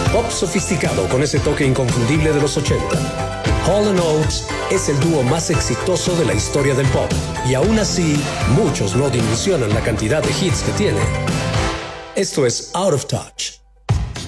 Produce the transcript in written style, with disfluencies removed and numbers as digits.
Pop sofisticado con ese toque inconfundible de los 80. Hall & Oates es el dúo más exitoso de la historia del pop, y aún así, muchos no dimensionan la cantidad de hits que tiene. Esto es Out of Touch.